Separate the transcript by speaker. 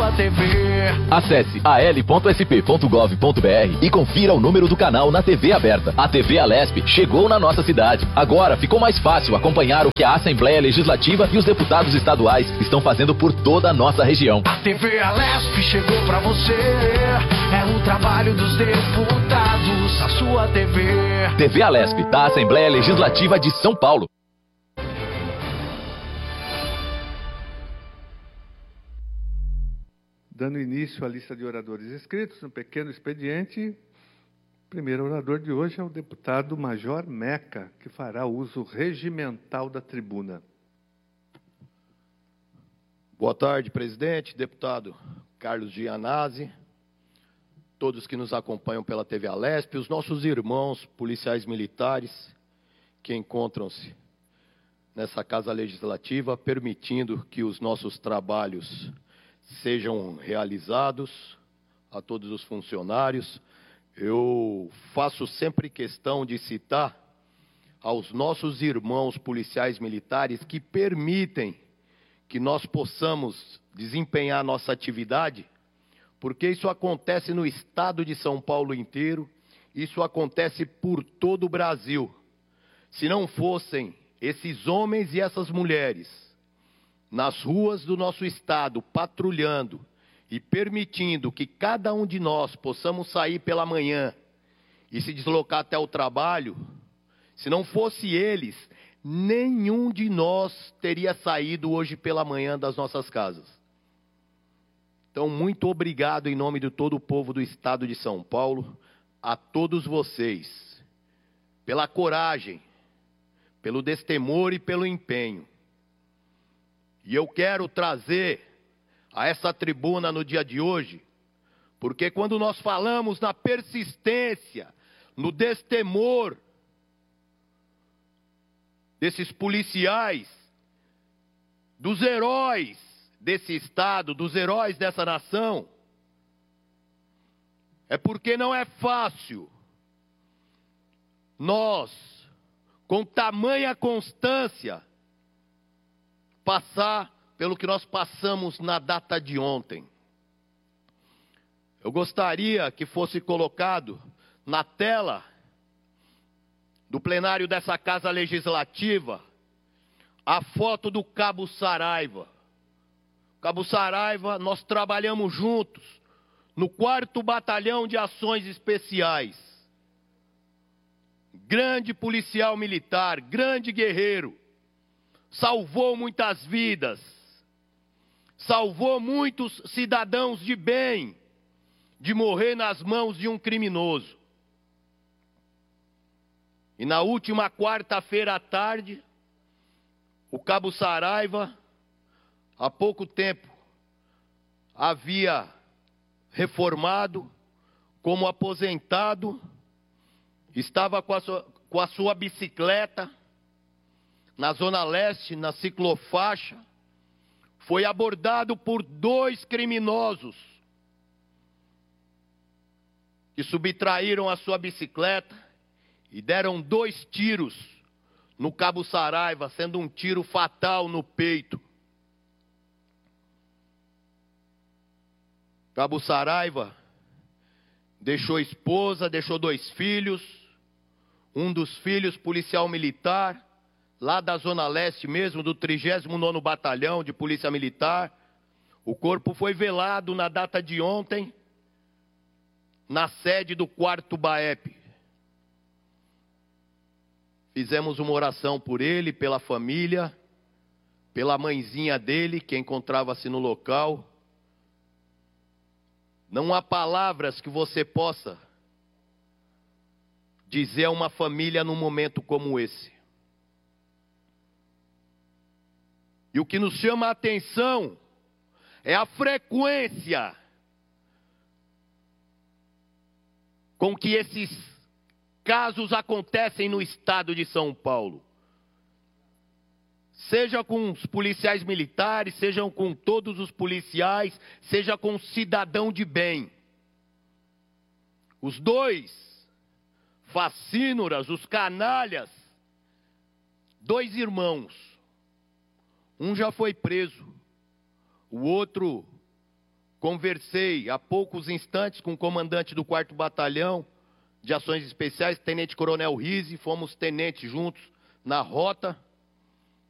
Speaker 1: sua TV.
Speaker 2: Acesse al.sp.gov.br e confira o número do canal na TV aberta. A TV Alesp chegou na nossa cidade. Agora ficou mais fácil acompanhar o que a Assembleia Legislativa e os deputados estaduais estão fazendo por toda a nossa região.
Speaker 1: A TV Alesp chegou pra você. É um trabalho dos deputados, a sua TV.
Speaker 2: TV Alesp, da Assembleia Legislativa de São Paulo.
Speaker 3: Dando início à lista de oradores inscritos, um pequeno expediente. O primeiro orador de hoje é o deputado Major Meca, que fará uso regimental da tribuna.
Speaker 4: Boa tarde, presidente, deputado Carlos Gianazzi, todos que nos acompanham pela TV Alesp, os nossos irmãos policiais militares que encontram-se nessa Casa Legislativa, permitindo que os nossos trabalhos sejam realizados, a todos os funcionários. Eu faço sempre questão de citar aos nossos irmãos policiais militares que permitem que nós possamos desempenhar nossa atividade, porque isso acontece no estado de São Paulo inteiro, isso acontece por todo o Brasil. Se não fossem esses homens e essas mulheres nas ruas do nosso estado, patrulhando e permitindo que cada um de nós possamos sair pela manhã e se deslocar até o trabalho, se não fosse eles, nenhum de nós teria saído hoje pela manhã das nossas casas. Então, muito obrigado em nome de todo o povo do estado de São Paulo, a todos vocês, pela coragem, pelo destemor e pelo empenho. E eu quero trazer a essa tribuna no dia de hoje, porque quando nós falamos na persistência, no destemor desses policiais, dos heróis desse estado, dos heróis dessa nação, é porque não é fácil nós, com tamanha constância, passar pelo que nós passamos na data de ontem. Eu gostaria que fosse colocado na tela do plenário dessa Casa Legislativa a foto do Cabo Saraiva. Cabo Saraiva, nós trabalhamos juntos no 4º Batalhão de Ações Especiais. Grande policial militar, grande guerreiro. Salvou muitas vidas, salvou muitos cidadãos de bem de morrer nas mãos de um criminoso. E na última quarta-feira à tarde, o Cabo Saraiva, há pouco tempo, havia reformado como aposentado, estava com a sua bicicleta, na Zona Leste, na ciclofaixa, foi abordado por 2 criminosos que subtraíram a sua bicicleta e deram 2 tiros no Cabo Saraiva, sendo um tiro fatal no peito. Cabo Saraiva deixou esposa, deixou 2 filhos, um dos filhos policial militar, lá da Zona Leste mesmo, do 39º Batalhão de Polícia Militar. O corpo foi velado na data de ontem, na sede do 4º BAEP. Fizemos uma oração por ele, pela família, pela mãezinha dele, que encontrava-se no local. Não há palavras que você possa dizer a uma família num momento como esse. E o que nos chama a atenção é a frequência com que esses casos acontecem no estado de São Paulo. Seja com os policiais militares, sejam com todos os policiais, seja com o cidadão de bem. Os 2 facínoras, os canalhas, 2 irmãos. Um já foi preso, o outro Conversei há poucos instantes com o comandante do 4º Batalhão de Ações Especiais, Tenente Coronel Rizzi, fomos tenentes juntos na rota.